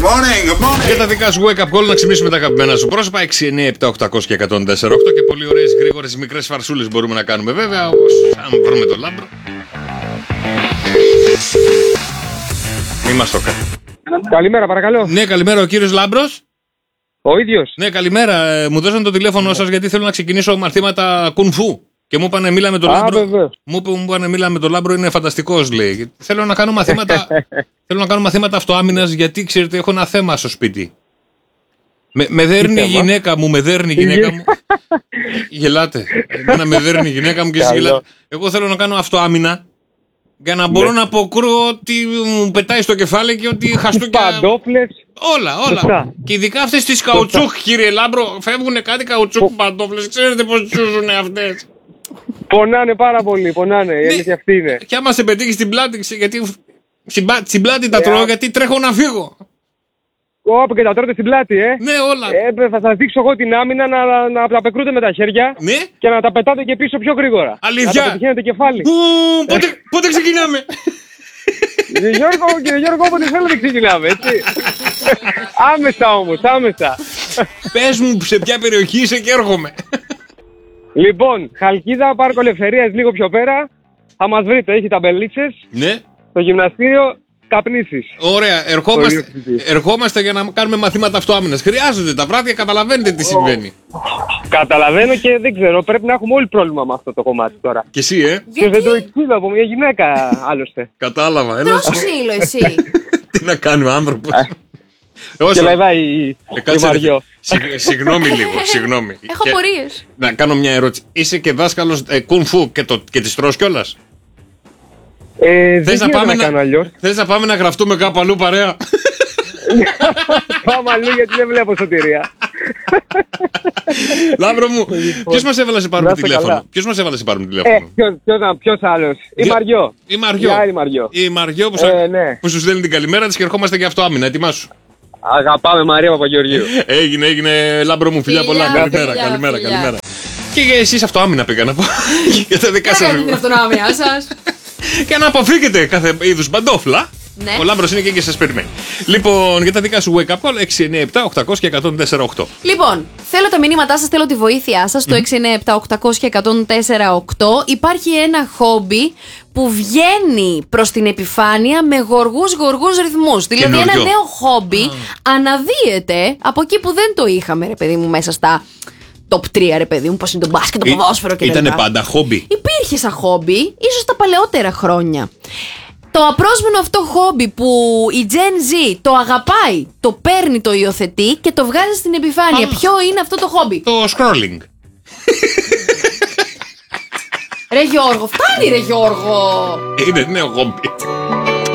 Για τα δικά σου wake up call να ξυπνήσουμε τα αγαπημένα σου πρόσωπα. 6, 9, 7, 800 και 104, 8 και πολύ ωραίες, γρήγορες, μικρές φαρσούλες μπορούμε να κάνουμε βέβαια. Όπως αν βρούμε τον Λάμπρο. Μη μας το κάνει. Καλημέρα, παρακαλώ. Ναι, καλημέρα, ο κύριος Λάμπρος. Ο ίδιος. Ναι, καλημέρα. Μου δώσαν το τηλέφωνο σας γιατί θέλω να ξεκινήσω μαθήματα κουνφού. Και μου είπανε μίλα με τον Λάμπρο. Μου είπανε μίλα με τον Λάμπρο, είναι φανταστικός, λέει. Θέλω να κάνω μαθήματα, μαθήματα αυτοάμυνας γιατί ξέρετε, έχω ένα θέμα στο σπίτι. Με δέρνει η γυναίκα μου, Γελάτε. Εμένα με δέρνει η γυναίκα μου και εσύ γελάτε. Εγώ θέλω να κάνω αυτοάμυνα για να μπορώ να αποκρούω ότι μου πετάει στο κεφάλι και ότι χαστούκια. Παντόφλες. Όλα. Και ειδικά αυτές τις καουτσούκ, κύριε Λάμπρο, φεύγουν κάτι καουτσούκ παντόφλες. Ξέρετε πώς τσούζουνε αυτές. Πονάνε πάρα πολύ, πονάνε. Η αλήθεια αυτή είναι. Και άμα σε πετύχει στην πλάτη, γιατί στην πλάτη τα τρώω, γιατί τρέχω να φύγω. Όπου και τα τρώτε στην πλάτη, Ναι, όλα. Θα σας δείξω εγώ την άμυνα να τα πεκρούτε με τα χέρια. Ναι. Και να τα πετάτε και πίσω πιο γρήγορα. Αλήθεια. Να τα πετυχαίνετε κεφάλι. Πότε ξεκινάμε. Κύριε Γιώργο, όποτε θέλετε ξεκινάμε, έτσι. Άμεσα όμως, άμεσα. Πες μου σε ποια περιοχή είσαι και έρχομαι. Λοιπόν, Χαλκίδα, Πάρκο Ελευθερίας, λίγο πιο πέρα. Θα μας βρείτε, έχει ταμπελίτσες. Ναι. Στο γυμναστήριο, καπνίσεις. Ωραία, ερχόμαστε για να κάνουμε μαθήματα αυτοάμυνας. Χρειάζονται τα βράδια, καταλαβαίνετε τι συμβαίνει. Καταλαβαίνω και δεν ξέρω, πρέπει να έχουμε όλοι πρόβλημα με αυτό το κομμάτι τώρα. Και εσύ, Και δεν το εξήλω από μια γυναίκα, άλλωστε. Κατάλαβα. Τρως ξύλο εσύ. Τι να κάνει ο άνθρωπος. Και λαϊδάει η Μαριό. Συγγνώμη λίγο, συγγνώμη. Έχω πορείες. Να κάνω μια ερώτηση. Είσαι και δάσκαλος κουνφού και τις τρως κιόλας. Θες να πάμε να γραφτούμε κάπου αλλού παρέα. Πάμε αλλού γιατί δεν βλέπω σωτηρία. Λάμπρο μου, ποιος μας έβαλε σε πάρουμε τηλέφωνο. Ποιος άλλος. Η Μαριό. Η Μαριό που σου στέλνει την καλημέρα της και ερχόμαστε για αυτοάμυνα. Ετοιμάσου. Αγαπάμε Μαρία Παπαγεωργίου. Έγινε, Λάμπρο μου, φιλιά πολλά. Καλημέρα. Και εσείς αυτοάμυνα πήγα να πω. Για τα δικά σας. Την αυτοάμυνα σας. Και να αποφύγετε κάθε είδους παντόφλα. Ναι. Ο Λάμπρος είναι εκεί και σας περιμένει. Λοιπόν, για τα δικά σου wake up call 6, 9, 7, 800 και 104, 8. Λοιπόν, θέλω τα μηνύματά σας, θέλω τη βοήθειά σας στο 6, 9, 7, 800 και 104, 8. Υπάρχει ένα χόμπι που βγαίνει προς την επιφάνεια με γοργούς ρυθμούς. Δηλαδή ένα νέο χόμπι αναδύεται από εκεί που δεν το είχαμε, ρε παιδί μου, μέσα στα top 3, ρε παιδί μου, πώς είναι το μπάσκετ, το ποδόσφαιρο κλπ. Ήτανε πάντα χόμπι. Υπήρχε σαν χόμπι, ίσως τα παλαιότερα χρόνια. Το απρόσμενο αυτό χόμπι που η Gen Z το αγαπάει, το παίρνει, το υιοθετεί και το βγάζει στην επιφάνεια. Ποιο είναι αυτό το χόμπι? Το scrolling. Ρε Γιώργο, φτάνει ρε Γιώργο. Είναι νέο χόμπι.